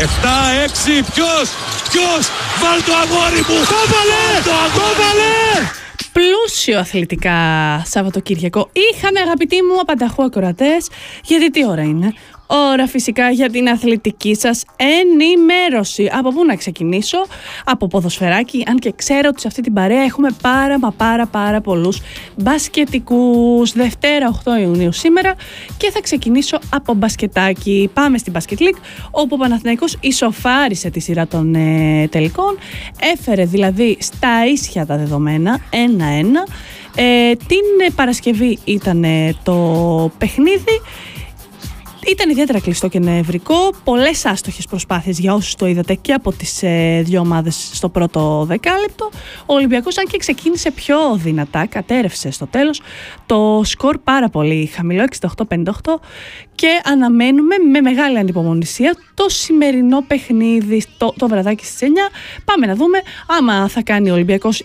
7-6, ποιος, βάλ το αγόρι μου! Το βάλε! Πλούσιο αθλητικά Σαββατοκύριακο είχαμε, αγαπητοί μου απανταχού ακροατές, γιατί τι ώρα είναι? Ώρα φυσικά για την αθλητική σας ενημέρωση. Από πού να ξεκινήσω? Από ποδοσφαιράκι, αν και ξέρω ότι σε αυτή την παρέα έχουμε πάρα πολλούς μπασκετικούς. Δευτέρα 8 Ιουνίου σήμερα και θα ξεκινήσω από μπασκετάκι. Πάμε στην Basket League, όπου ο Παναθηναϊκός ισοφάρισε τη σειρά των τελικών. Έφερε δηλαδή στα ίσια τα δεδομένα 1-1. Την Παρασκευή ήταν το παιχνίδι. Ήταν ιδιαίτερα κλειστό και νευρικό, πολλές άστοχες προσπάθειες για όσους το είδατε και από τις δύο ομάδες στο πρώτο δεκάλεπτο. Ο Ολυμπιακός, αν και ξεκίνησε πιο δυνατά, κατέρευσε στο τέλος το σκορ πάρα πολύ χαμηλό, 68-58, και αναμένουμε με μεγάλη ανυπομονησία το σημερινό παιχνίδι το βραδάκι στις 9. Πάμε να δούμε άμα θα κάνει ο Ολυμπιακός